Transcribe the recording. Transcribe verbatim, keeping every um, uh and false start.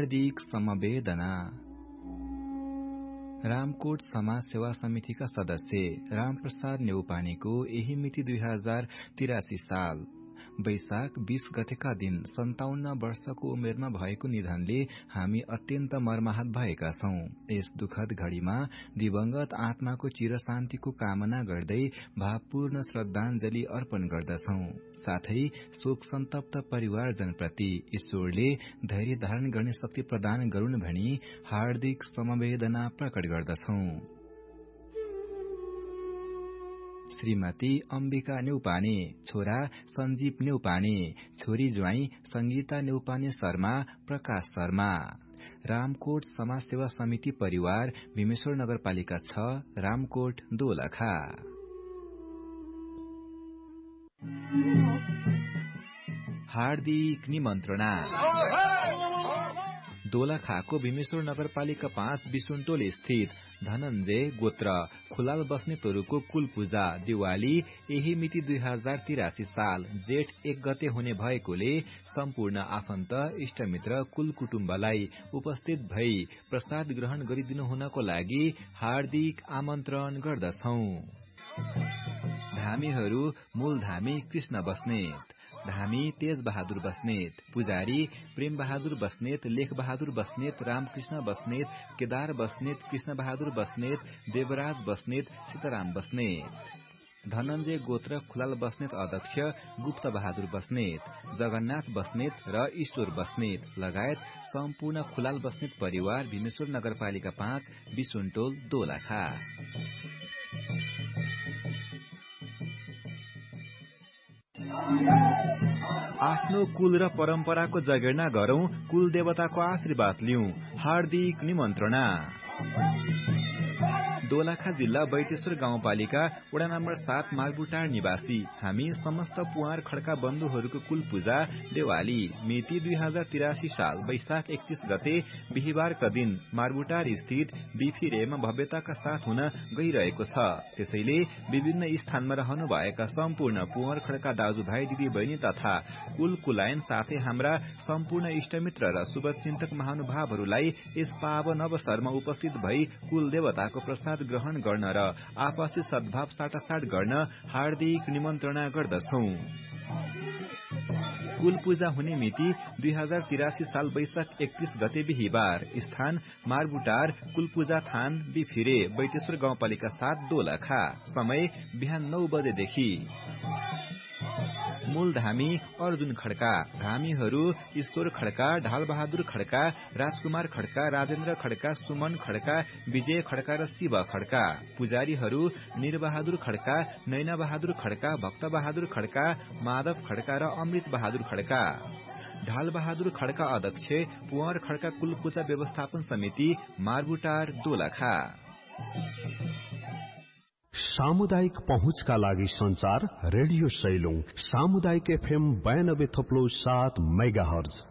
हार्दिक समवेदना। रामकोट समाज सेवा समितिका सदस्य रामप्रसाद नेउपानेको यही मिति दुई हजार तिरासी साल वैशाख बीस गतेका दिन सन्ताउन्न वर्षको उमेरमा भएको निधनले हामी अत्यन्त मर्माहत भएका छौं। यस दुखद घड़ीमा दिवंगत आत्माको चिर शान्तिको कामना गर्दै भावपूर्ण श्रद्धांजलि अर्पण गर्दछौं। साथै शोक सन्तप्त परिवारजनप्रति ईश्वरले धैर्य धारण गर्ने शक्ति प्रदान गरून् भनी हार्दिक समवेदना प्रकट गर्दछौं। श्रीमती अम्बिका नेउपाने, छोरा सञ्जीव नेउपाने, छोरी ज्वाई संगीता नेउपाने शर्मा, प्रकाश शर्मा। रामकोट समाज सेवा समिति परिवार भीमेश्वर नगरपालिका छ, रामकोट दोलखा। हार्दिक निमन्त्रणा। दोलखाको भीमेश्वर नगरपालिका पाँच बिसुनटोल स्थित धनञ्जय गोत्र खुलाल बस्नेतहरूको कुल पूजा दिवाली यही मिति दुई हजार तिरासी साल जेठ एक गते हुने भएकोले सम्पूर्ण आफन्त इष्टमित्र कुल कुटुम्बलाई उपस्थित भई प्रसाद ग्रहण गरिदिनु हुनको लागि हार्दिक आमन्त्रण गर्दछौं। धामीहरू मूल धामी कृष्ण बस्नेत, धामी तेज बहादुर बस्नेत, पुजारी प्रेम बहादुर बस्नेत, लेख बहादुर बस्नेत, रामकृष्ण बस्नेत, केदार बस्नेत, कृष्ण बहादुर बस्नेत, देवराज बस्नेत, सीताराम बस्नेत। धनञ्जय गोत्र खुलाल बस्नेत अध्यक्ष गुप्त बहादुर बस्नेत, जगन्नाथ बस्नेत र ईश्वर बस्नेत लगायत सम्पूर्ण खुलाल बस्नेत परिवार भीमेश्वर नगरपालिका पाँच बिसुनटोल दोलखा। आफ्नो कुल र परम्पराको जगेर्ना गरौं, कुल देवताको आशीर्वाद लिऊ। हार्दिक निमन्त्रणा। दोलखा जिल्ला बैतेश्वर गाउँपालिका वडा नम्बर सात मालबुटार निवासी हामी समस्त पुवार खड्का बन्धुहरूको कुल पूजा देवाली मिति दुई हजार तिरासी साल वैशाख एकतीस गते बिहिबारका दिन मारबुटार स्थित बिफिरेमा भव्यताका साथ हुन गइरहेको छ। त्यसैले विभिन्न स्थानमा रहनु भएका सम्पूर्ण पुवार खड्का दाजुभाइ दिदी बहिनी तथा कुल कुलायन साथै हाम्रा सम्पूर्ण इष्टमित्र र शुभचिन्तक महानुभावहरूलाई यस पावन अवसरमा उपस्थित भई कुल देवताको प्रसाद ग्रहण गर्न र आपसी सद्भाव साटासाट गर्न हार्दिक निमन्त्रणा गर्दछौं। कुल पूजा हुने मिति दुई हजार तिरासी साल वैशाख एकतीस गते बिहिबार, स्थान मारबुटार, कुल पूजा थान बिफिरे, बैतेश्वर गाउँपालिका सात दोलखा। समय बिहान नौ बजेदेखि। मूल धामी अर्जुन खड्का, धामीहरू ईश्वर खड्का, ढाल बहादुर खड्का, राजकुमार खड्का, राजेन्द्र खड्का, सुमन खड्का, विजय खड्का र शिव खड्का। पुजारीहरू निरबहादुर खड्का, नैना बहादुर खड्का, भक्त बहादुर खड्का, माधव खड्का र अमृत बहादुर खड्का। ढाल बहादुर खड्का अध्यक्ष पुवार खड्का कुल पूजा व्यवस्थापन समिति मारबुटार दोलखा। सामुदायिक पहुँचका लागि संचार रेडियो सैलुङ सामुदायिक एफएम बयानब्बे थप्लो सात मेगाहर्ज